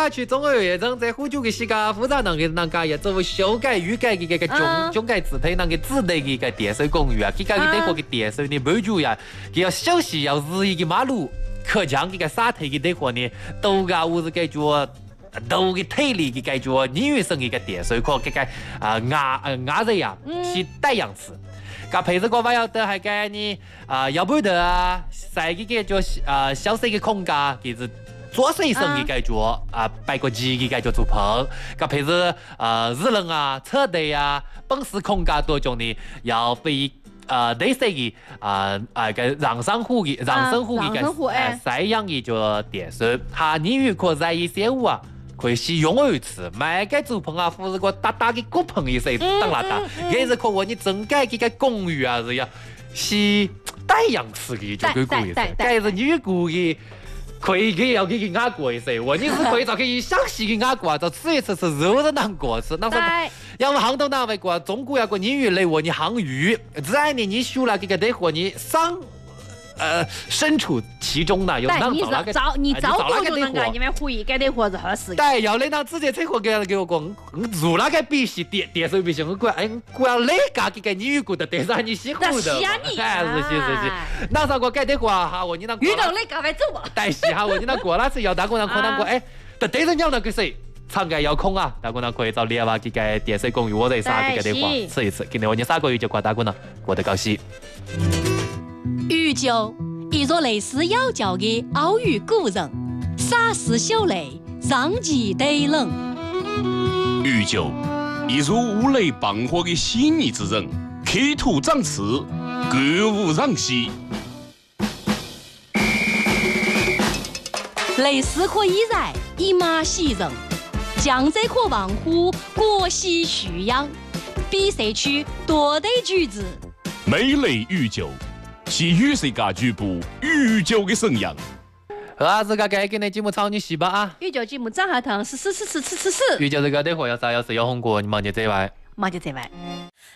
啊去中俄乐章在虎酒嘅时间，复杂那个那个呀，作为修改、预改嘅个中改字体那个字的嘅个电水公寓啊，佢家嘅得货嘅电水呢，每住呀，佢要小溪要日一个马路，可将嘅个沙滩嘅得货呢，都个我是感觉。都嘅体力嘅感觉，你原生嘅个电水可嘅个压着呀，去带氧池。咁配置个话要得还给你要不得啊，晒嘅就小细嘅空间，其实做水生嘅感觉摆个机嘅感觉做棚。咁配置日冷啊、车地啊、本市空间多种呢，要非类似嘅个让生户嘅个晒氧嘅就电水，哈你如果在一些屋啊。会使用一次，买个竹棚啊，或者个大大的骨棚一些当那大，也是可我你整改这个公寓啊是要是带氧池的就可以一些，该是女故意可以给要给压过一些，我你是可以找可以详细的压过，就吃一次是肉的难过是，那什要么杭州那外国中国要个女类我你杭鱼，自然的你修了这个得和你上。身处其中呢，有当找那个你找多就能干，你们会干的活是合适的。 对，要那当直接车祸给我讲，入那个必须电水必须，我管那个给个你过的，但是你辛苦的，哎是，那啥个改的话哈，我你那遇到那个phải走吧。 但是哈，我你那过那次要大姑娘可能过，哎，对着鸟那个谁。敞开遥控啊，大姑娘可以找猎娃给个电水公寓，我在啥给个的话吃一次，今天我你3个月就挂大姑娘过得高兴。 鱼酒，一座类似妖教的奥语古人，洒湿小泪，让其得冷。 鱼酒，一座五雷傍火的细腻之人，刻土长刺，歌舞攘息。 类似可以然，以马喜人；江浙可望乎，国喜蓄养。比赛区多得举子， 美类鱼酒。是与世界局部鱼酒的沈阳。 这个该给你节目炒你细吧啊！ 鱼酒节目长下堂是。 鱼酒这个的话要啥？要是有红果，你忙就这外。 忙就这外。